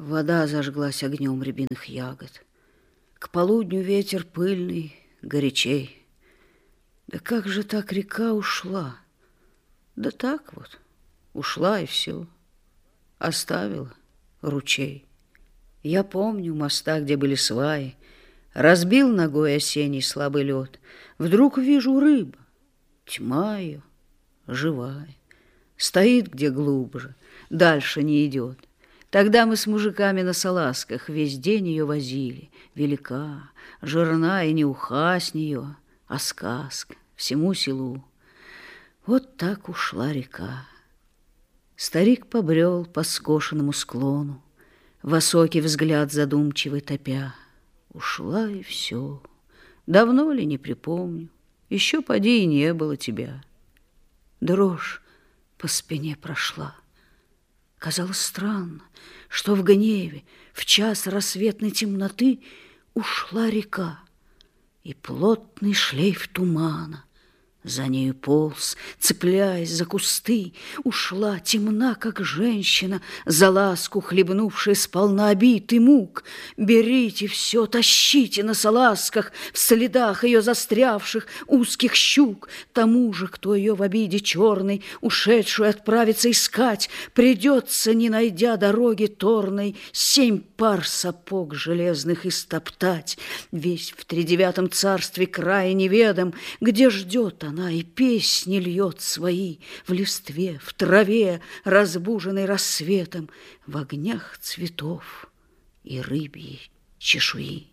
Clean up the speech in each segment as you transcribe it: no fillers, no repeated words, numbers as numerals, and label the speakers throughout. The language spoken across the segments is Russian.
Speaker 1: Вода зажглась огнем рябиных ягод. К полудню ветер пыльный, горячей. Да как же так река ушла? Да так вот, ушла и все. Оставила ручей. Я помню моста, где были сваи. Разбил ногой осенний слабый лед. Вдруг вижу рыба, тьма ее, живая. Стоит где глубже, дальше не идет. Тогда мы с мужиками на салазках весь день ее возили. Велика, жирна и не уха с нее, а сказка всему селу. Вот так ушла река. Старик побрел по скошенному склону, высокий взгляд задумчивый топя. Ушла и все. Давно ли, не припомню, еще поди и не было тебя. Дрожь по спине прошла. Казалось странно, что в гневе, в час рассветной темноты ушла река, и плотный шлейф тумана за нею полз, цепляясь за кусты, ушла темна, как женщина, за ласку хлебнувшая сполна обид и мук. Берите все, тащите на салазках, в следах ее застрявших узких щук. Тому же, кто ее в обиде черной, ушедшую отправится искать, придется, не найдя дороги торной, 7 пар сапог железных истоптать. Весь в тридевятом царстве крае неведом, где ждет она и песни льет свои в листве, в траве, разбуженной рассветом, в огнях цветов и рыбьей чешуи.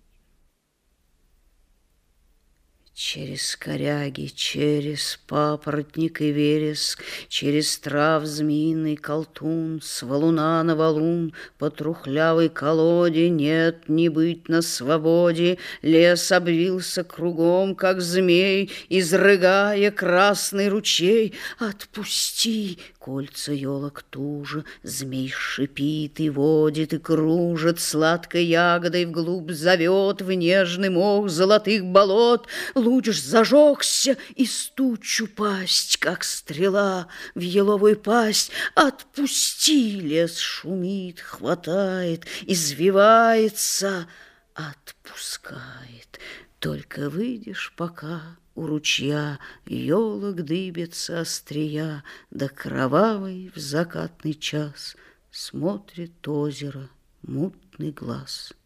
Speaker 1: Через коряги, через папоротник и вереск, через трав змеиный колтун, с валуна на валун, по трухлявой колоде нет не быть на свободе. Лес обвился кругом, как змей, изрыгая красный ручей. Отпусти! Кольца елок туже, змей шипит и водит, и кружит, сладкой ягодой вглубь зовет, в нежный мох золотых болот. Луч зажегся, и стучу пасть, как стрела в еловую пасть. Отпусти! Лес шумит, хватает, извивается, отпускает. Только выйдешь пока у ручья, елок дыбятся острия, да кровавый в закатный час смотрит озеро мутный глаз.